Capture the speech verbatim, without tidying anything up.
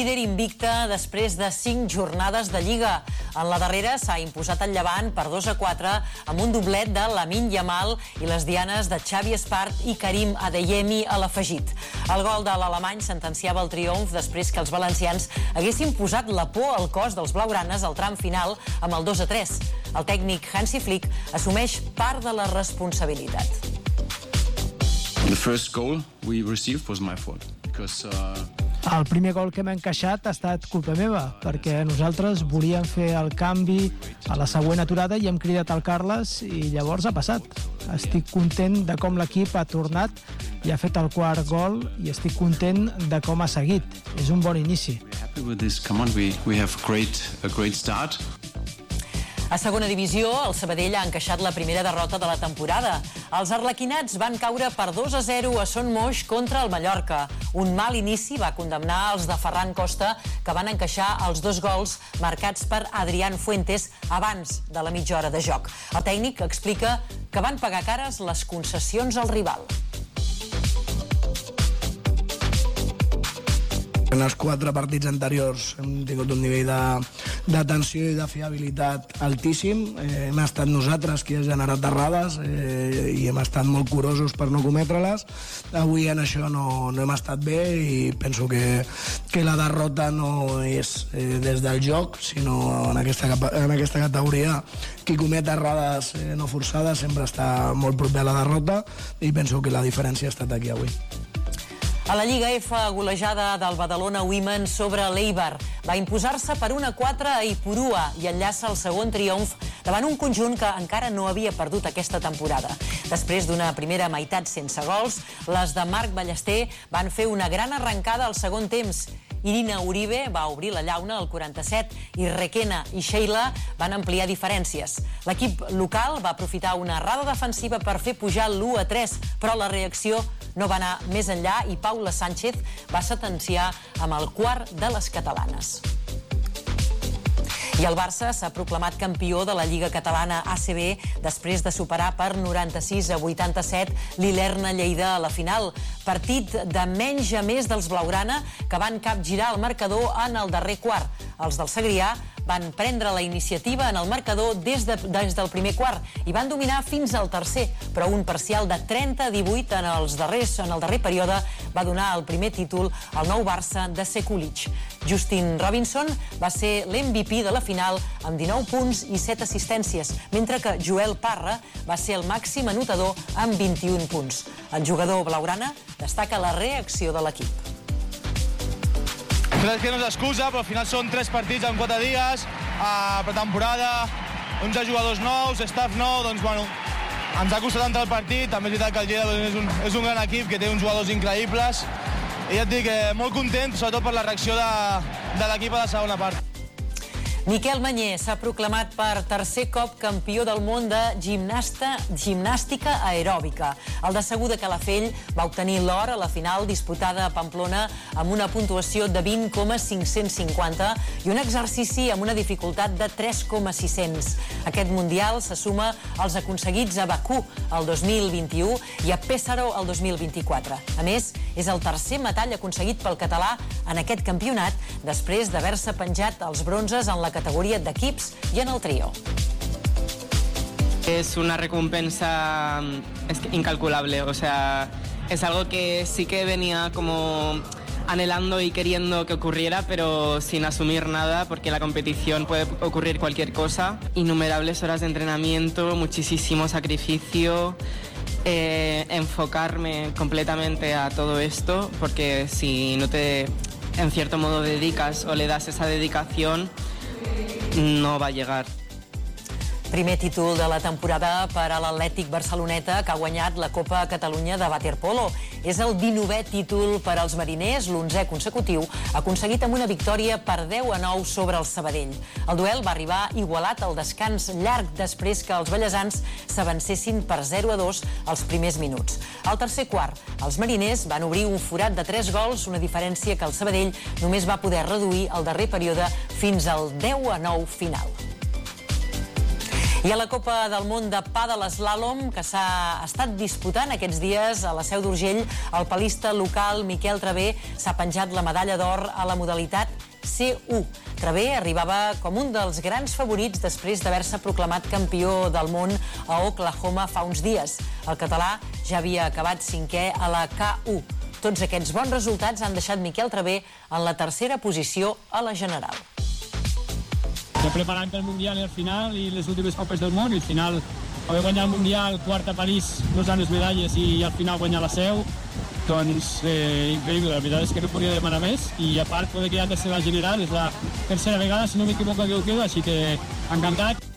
Líder invicta després de cinc jornades de Lliga. En la darrera s'ha imposat el Llevant per dos a quatre amb un doblet de Lamine Yamal i les dianes de Xavi Espart i Karim Adeyemi a l'afegit. El gol de l'alemany sentenciava el triomf després que els valencians haguessin posat la por al cos dels blaugranes al tram final amb el dos a tres. El tècnic Hansi Flick assumeix part de la responsabilitat. The first goal we received was my fault because uh... El primer gol que hem encaixat ha estat culpa meva, perquè nosaltres volíem fer el canvi a la següent aturada i hem cridat el Carles i llavors ha passat. Estic content de com l'equip ha tornat i ha fet el quart gol i estic content de com ha seguit. És un bon inici. Happy with this. Come on, we we have great a great start. A segona divisió, el Sabadell ha encaixat la primera derrota de la temporada. Els arlequinats van caure per dos a zero a Son Moix contra el Mallorca. Un mal inici va condemnar els de Ferran Costa, que van encaixar els dos gols marcats per Adrián Fuentes abans de la mitja hora de joc. El tècnic explica que van pagar cares les concessions al rival. En els quatre partits anteriors hem tingut un nivell de, de tensió i de fiabilitat altíssim. Eh, hem estat nosaltres qui ha generat errades eh, i hem estat molt curosos per no cometre-les. Avui en això no, no hem estat bé i penso que, que la derrota no és eh, des del joc, sinó en aquesta, en aquesta categoria qui comet errades eh, no forçades sempre està molt proper a la derrota i penso que la diferència ha estat aquí avui. A la Lliga F, golejada del Badalona Women sobre l'Eibar. Va imposar-se per un a quatre a Ipurua i enllaça el segon triomf davant un conjunt que encara no havia perdut aquesta temporada. Després d'una primera meitat sense gols, les de Marc Ballester van fer una gran arrencada al segon temps. Irina Uribe va obrir la llauna al quaranta-set i Requena i Sheila van ampliar diferències. L'equip local va aprofitar una errada defensiva per fer pujar l'u a tres, però la reacció no va anar més enllà i Paula Sánchez va sentenciar amb el quart de les catalanes. I el Barça s'ha proclamat campió de la Lliga Catalana A C B després de superar per noranta-sis a vuitanta-set l'Ilerna Lleida a la final. Partit de menys a més dels blaugrana que van capgirar el marcador en el darrer quart. Els del Segrià van prendre la iniciativa en el marcador des, de, des del primer quart i van dominar fins al tercer, però un parcial de trenta a divuit en, els darrers, en el darrer període va donar el primer títol al nou Barça de Sekulic. Justin Robinson va ser l'M V P de la final amb dinou punts i set assistències, mentre que Joel Parra va ser el màxim anotador amb vint-i-un punts. El jugador blaugrana destaca la reacció de l'equip. Crec que no és excusa, però al final són tres partits en quatre dies, a pretemporada, onze jugadors nous, staff nou, doncs bueno, ens ha costat entrar al partit, també és veritat que el Lleida és un, és un gran equip que té uns jugadors increïbles, i ja et dic, eh, molt content, sobretot per la reacció de, de l'equip a la segona part. Miquel Mañé s'ha proclamat per tercer cop campió del món de gimnasta, gimnàstica aeròbica. El de Segur de Calafell va obtenir l'or a la final disputada a Pamplona amb una puntuació de vint coma cinc-cents cinquanta i un exercici amb una dificultat de tres coma sis-cents. Aquest mundial se suma als aconseguits a Bakú el dos mil vint-i-u i a Pésaro el dos mil vint-i-quatre. A més, és el tercer metall aconseguit pel català en aquest campionat després d'haver-se penjat els bronzes en la categoría de equips y en el trío. Es una recompensa incalculable, o sea, es algo que sí que venía como anhelando y queriendo que ocurriera, pero sin asumir nada, porque la competición puede ocurrir cualquier cosa. Innumerables horas de entrenamiento, muchísimo sacrificio, eh, enfocarme completamente a todo esto, porque si no te, en cierto modo, dedicas o le das esa dedicación, no va a llegar. Primer títol de la temporada per a l'Atlètic Barceloneta, que ha guanyat la Copa Catalunya de waterpolo. És el dinovè títol per als mariners, l'onzè consecutiu, aconseguit amb una victòria per deu a nou sobre el Sabadell. El duel va arribar igualat al descans llarg després que els bellesans s'avancessin per zero a dos als primers minuts. Al tercer quart, els mariners van obrir un forat de tres gols, una diferència que el Sabadell només va poder reduir al darrer període fins al deu a nou final. I a la Copa del Món de Pàdel Slalom, que s'ha estat disputant aquests dies a la Seu d'Urgell, el palista local Miquel Travé s'ha penjat la medalla d'or a la modalitat C u. Travé arribava com un dels grans favorits després d'haver-se proclamat campió del món a Oklahoma fa uns dies. El català ja havia acabat cinquè a la K u. Tots aquests bons resultats han deixat Miquel Travé en la tercera posició a la general. Ja preparant pel Mundial i al final, i les últimes Copes del Món, i al final haver guanyat el Mundial, quart a París, dos anys medalles i al final guanyar la Seu, doncs eh, increïble, la veritat és que no podia demanar més, i a part poder quedar tercera general, és la tercera vegada, si no m'equivoco, que ho quedo, així que encantat.